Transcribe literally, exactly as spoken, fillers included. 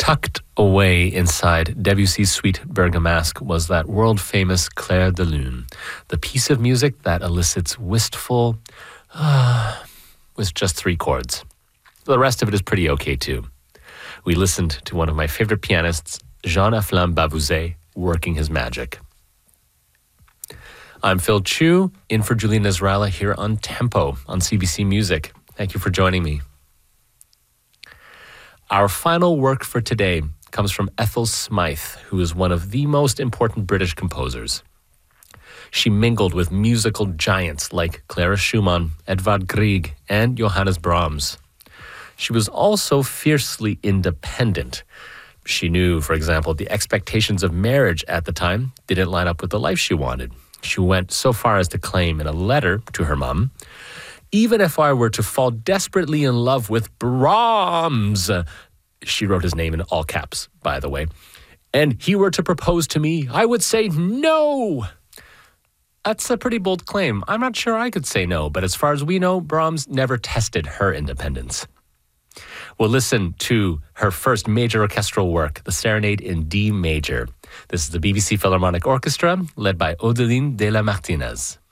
Tucked away inside Debussy's Suite Bergamasque was that world-famous Clair de Lune, the piece of music that elicits wistful, uh, with just three chords. The rest of it is pretty okay too. We listened to one of my favorite pianists, Jean Aflame Bavouzet, working his magic. I'm Phil Chu, in for Julian Nasrallah here on Tempo on C B C Music. Thank you for joining me. Our final work for today comes from Ethel Smythe, who is one of the most important British composers. She mingled with musical giants like Clara Schumann, Edvard Grieg, and Johannes Brahms. She was also fiercely independent. She knew, for example, the expectations of marriage at the time didn't line up with the life she wanted. She went so far as to claim in a letter to her mum, "Even if I were to fall desperately in love with Brahms," she wrote his name in all caps, by the way, "and he were to propose to me, I would say no." That's a pretty bold claim. I'm not sure I could say no, but as far as we know, Brahms never tested her independence. We'll listen to her first major orchestral work, the Serenade in D major. This is the B B C Philharmonic Orchestra, led by Odeline de la Martinez.